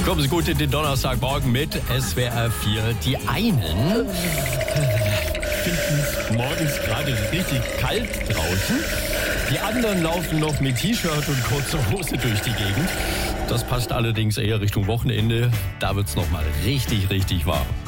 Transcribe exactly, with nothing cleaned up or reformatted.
Kommen Sie gut in den Donnerstagmorgen mit S W R vier. Die einen finden es morgens gerade richtig kalt draußen. Die anderen laufen noch mit T-Shirt und kurzer Hose durch die Gegend. Das passt allerdings eher Richtung Wochenende. Da wird's noch mal richtig, richtig warm.